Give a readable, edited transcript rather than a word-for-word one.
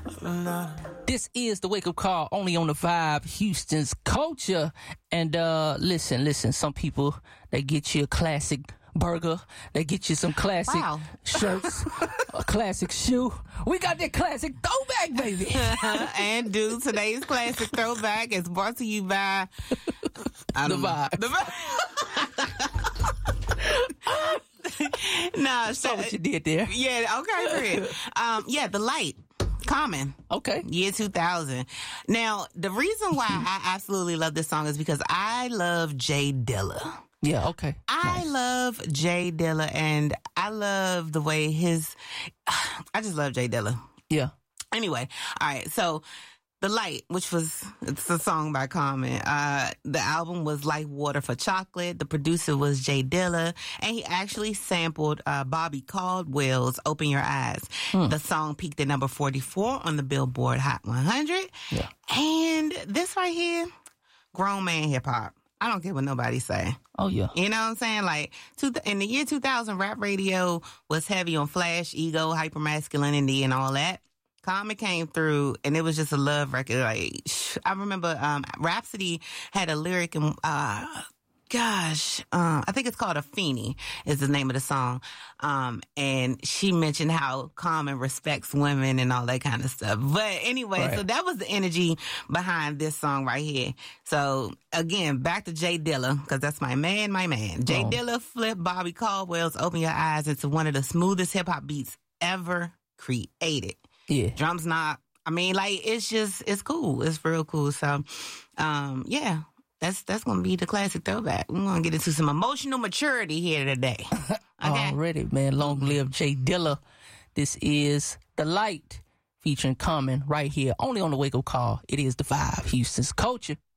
This is the wake up call only on the Vibe, Houston's culture. And listen, some people, they get you a classic burger, they get you some classic shirts, a classic shoe. We got that classic throwback, baby. And dude, today's classic throwback is brought to you by The Vibe. Nah, so what you did there. Yeah, okay, Fred. The Light. Common. Okay. Year 2000. Now, the reason why I absolutely love this song is because I love Jay Dilla. Yeah, okay. I love Jay Dilla, and I love the way I just love Jay Dilla. Yeah. Anyway, all right, so The Light, it's a song by Common. The album was Like Water for Chocolate. The producer was Jay Dilla, and he actually sampled Bobby Caldwell's Open Your Eyes. The song peaked at number 44 on the Billboard Hot 100. Yeah. And this right here, grown man hip hop. I don't care what nobody say. Oh, yeah. You know what I'm saying? Like, in the year 2000, rap radio was heavy on flash, ego, hypermasculinity, and all that. Common came through, and it was just a love record. Like, I remember Rhapsody had a lyric, and I think it's called Afeni is the name of the song. And she mentioned how Common respects women and all that kind of stuff. But anyway, So that was the energy behind this song right here. So again, back to Jay Dilla, because that's my man. Jay Dilla flipped Bobby Caldwell's Open Your Eyes into one of the smoothest hip hop beats ever created. Yeah. Drums not, it's cool. It's real cool. So, That's going to be the classic throwback. We're going to get into some emotional maturity here today. Okay? Already, man. Long live Jay Dilla. This is The Light featuring Common right here, only on the wake up call. It is the Vibe, Houston's culture.